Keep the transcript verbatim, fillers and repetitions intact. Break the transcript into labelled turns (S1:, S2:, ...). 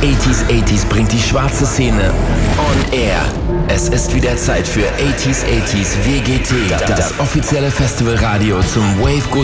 S1: achtziger achtziger bringt die schwarze Szene on air. Es ist wieder Zeit für achtziger achtziger W G T, das offizielle Festivalradio zum Wave